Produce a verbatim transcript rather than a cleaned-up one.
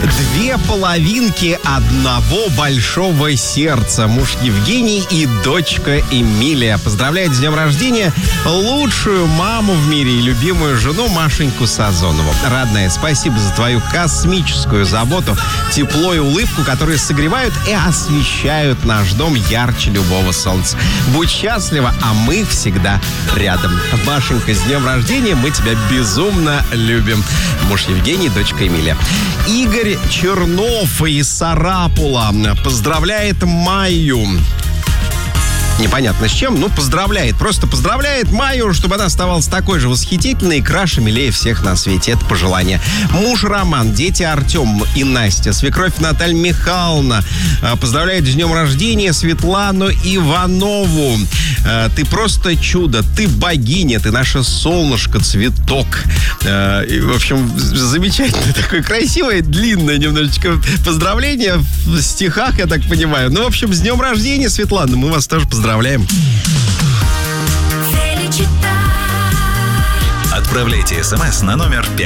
Две половинки одного большого сердца. Муж Евгений и дочка Эмилия поздравляют с днем рождения лучшую маму в мире и любимую жену Машеньку Сазонову. Родная, спасибо за твою космическую заботу, тепло и улыбку, которые согревают и освещают наш дом ярче любого солнца. Будь счастлива, а мы всегда рядом. Машенька, с днем рождения, мы тебя безумно любим. Муж Евгений, дочка Эмилия. Игорь Чернов из Сарапула поздравляет Майю. Непонятно с чем, ну, поздравляет. Просто поздравляет Майю, чтобы она оставалась такой же восхитительной и краше, милее всех на свете. Это пожелание. Муж Роман, дети Артем и Настя, свекровь Наталья Михайловна поздравляет с днем рождения Светлану Иванову. Ты просто чудо, ты богиня, ты наше солнышко, цветок. И, в общем, замечательное такое красивое, длинное немножечко поздравление в стихах, я так понимаю. Ну, в общем, с днем рождения, Светлана, мы вас тоже поздравляем. Отправляйте смс на номер пять